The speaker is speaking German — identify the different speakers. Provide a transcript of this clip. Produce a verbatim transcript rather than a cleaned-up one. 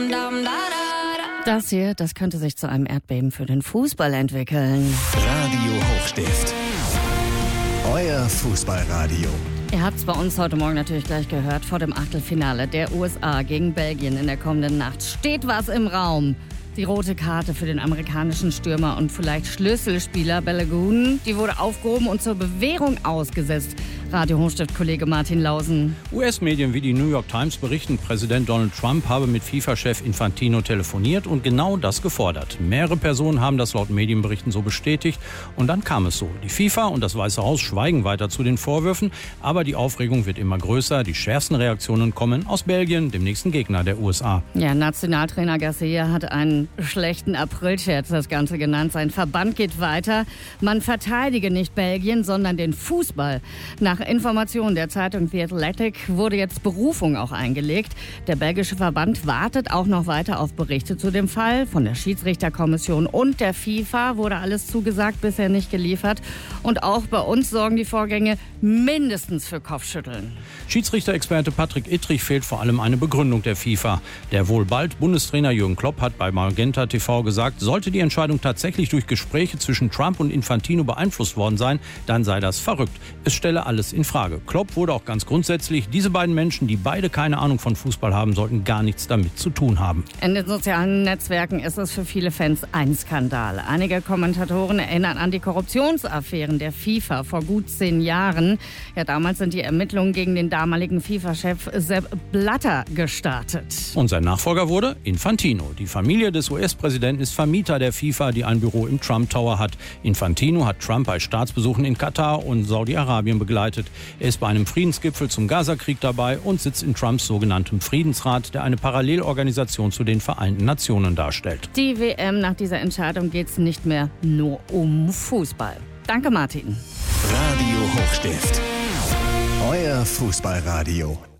Speaker 1: Das hier, das könnte sich zu einem Erdbeben für den Fußball entwickeln.
Speaker 2: Radio Hochstift. Euer Fußballradio.
Speaker 1: Ihr habt es bei uns heute Morgen natürlich gleich gehört. Vor dem Achtelfinale der U S A gegen Belgien in der kommenden Nacht steht was im Raum. Die rote Karte für den amerikanischen Stürmer und vielleicht Schlüsselspieler Balogun, die wurde aufgehoben und zur Bewährung ausgesetzt. Radio Hochstift-Kollege Martin Lausen.
Speaker 3: U S-Medien wie die New York Times berichten, Präsident Donald Trump habe mit FIFA-Chef Infantino telefoniert und genau das gefordert. Mehrere Personen haben das laut Medienberichten so bestätigt und dann kam es so. Die FIFA und das Weiße Haus schweigen weiter zu den Vorwürfen, aber die Aufregung wird immer größer. Die schärfsten Reaktionen kommen aus Belgien, dem nächsten Gegner der U S A.
Speaker 1: Ja, Nationaltrainer Garcia hat einen schlechten Aprilscherz das Ganze genannt. Sein Verband geht weiter. Man verteidige nicht Belgien, sondern den Fußball. Nach Informationen der Zeitung The Athletic wurde jetzt Berufung auch eingelegt. Der belgische Verband wartet auch noch weiter auf Berichte zu dem Fall. Von der Schiedsrichterkommission und der FIFA wurde alles zugesagt, bisher nicht geliefert. Und auch bei uns sorgen die Vorgänge mindestens für Kopfschütteln.
Speaker 3: Schiedsrichterexperte Patrick Ittrich fehlt vor allem eine Begründung der FIFA. Der wohl bald Bundestrainer Jürgen Klopp hat bei Magenta T V gesagt, sollte die Entscheidung tatsächlich durch Gespräche zwischen Trump und Infantino beeinflusst worden sein, dann sei das verrückt. Es stelle alles in Frage. Klopp wurde auch ganz grundsätzlich, diese beiden Menschen, die beide keine Ahnung von Fußball haben, sollten gar nichts damit zu tun haben.
Speaker 1: In den sozialen Netzwerken ist es für viele Fans ein Skandal. Einige Kommentatoren erinnern an die Korruptionsaffären der FIFA vor gut zehn Jahren. Ja, damals sind die Ermittlungen gegen den damaligen FIFA-Chef Sepp Blatter gestartet.
Speaker 3: Und sein Nachfolger wurde Infantino. Die Familie des U S-Präsidenten ist Vermieter der FIFA, die ein Büro im Trump Tower hat. Infantino hat Trump bei Staatsbesuchen in Katar und Saudi-Arabien begleitet. Er ist bei einem Friedensgipfel zum Gazakrieg dabei und sitzt in Trumps sogenanntem Friedensrat, der eine Parallelorganisation zu den Vereinten Nationen darstellt.
Speaker 1: Die W M, nach dieser Entscheidung geht es nicht mehr nur um Fußball. Danke, Martin.
Speaker 2: Radio Hochstift. Euer Fußballradio.